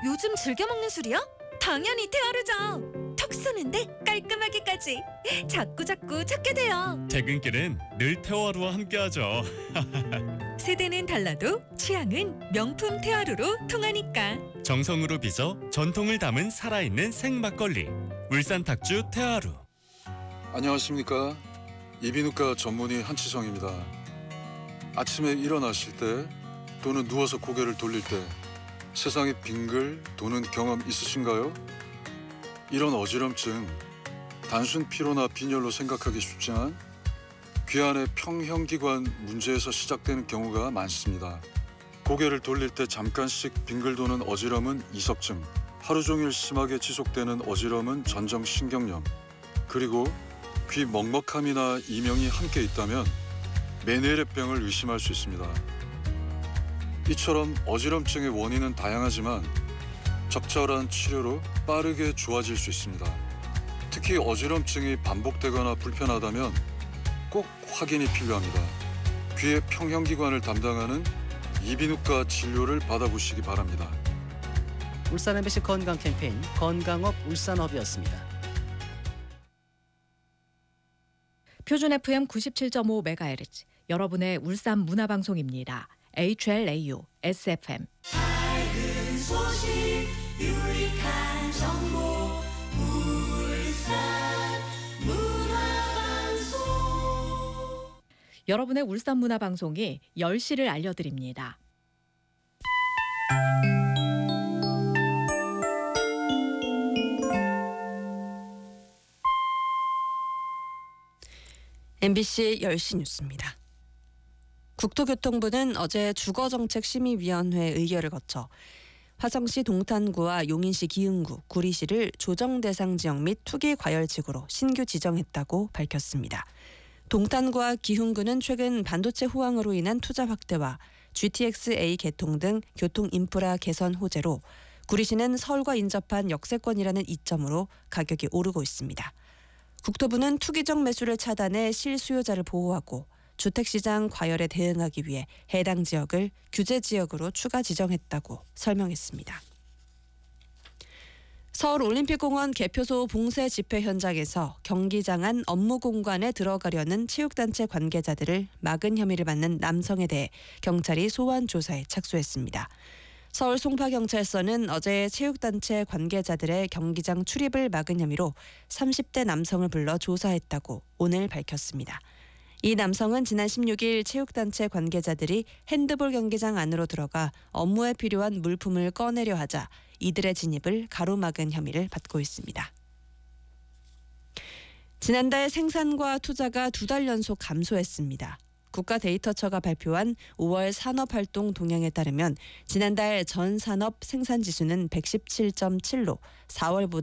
요즘 즐겨 먹는 술이야? 당연히 테아르죠. 턱 쏘는데 깔끔하게까지. 자꾸 찾게 돼요. 퇴근길은 늘 테오하루와 함께하죠. 세대는 달라도 취향은 명품 테아르로 통하니까. 정성으로 빚어 전통을 담은 살아있는 생막걸리. 울산 탁주 테아루. 안녕하십니까. 이비인후과 전문의 한치성입니다. 아침에 일어나실 때 또는 누워서 고개를 돌릴 때 세상이 빙글 도는 경험 있으신가요? 이런 어지럼증, 단순 피로나 빈혈로 생각하기 쉽지만 귀 안의 평형기관 문제에서 시작되는 경우가 많습니다. 고개를 돌릴 때 잠깐씩 빙글 도는 어지럼은 이석증, 하루 종일 심하게 지속되는 어지럼은 전정신경염, 그리고 귀 먹먹함이나 이명이 함께 있다면 메니에레병을 의심할 수 있습니다. 이처럼 어지럼증의 원인은 다양하지만 적절한 치료로 빠르게 좋아질 수 있습니다. 특히 어지럼증이 반복되거나 불편하다면 꼭 확인이 필요합니다. 귀의 평형기관을 담당하는 이비인후과 진료를 받아보시기 바랍니다. 울산 MBC 건강 캠페인 건강업 울산업이었습니다. 표준 FM 97.5MHz 여러분의 울산 문화방송입니다. HLAU SFM. 밝은 소식 유익한 정보 울산 문화방송. 여러분의 울산 문화방송이 10시를 알려드립니다. MBC 10시 뉴스입니다. 국토교통부는 어제 주거정책심의위원회 의결을 거쳐 화성시 동탄구와 용인시 기흥구, 구리시를 조정대상 지역 및 투기과열지구로 신규 지정했다고 밝혔습니다. 동탄구와 기흥구는 최근 반도체 호황으로 인한 투자 확대와 GTX-A 개통 등 교통 인프라 개선 호재로, 구리시는 서울과 인접한 역세권이라는 이점으로 가격이 오르고 있습니다. 국토부는 투기적 매수를 차단해 실수요자를 보호하고 주택시장 과열에 대응하기 위해 해당 지역을 규제지역으로 추가 지정했다고 설명했습니다. 서울올림픽공원 개표소 봉쇄 집회 현장에서 경기장 안 업무 공간에 들어가려는 체육단체 관계자들을 막은 혐의를 받는 남성에 대해 경찰이 소환 조사에 착수했습니다. 서울 송파경찰서는 어제 체육단체 관계자들의 경기장 출입을 막은 혐의로 30대 남성을 불러 조사했다고 오늘 밝혔습니다. 이 남성은 지난 16일 체육단체 관계자들이 핸드볼 경기장 안으로 들어가 업무에 필요한 물품을 꺼내려 하자 이들의 진입을 가로막은 혐의를 받고 있습니다. 지난달 생산과 투자가 2달 연속 감소했습니다. 국가데이터처가 발표한 5월 산업활동 동향에 따르면 지난달 전 산업 생산지수는 117.7로 4월보다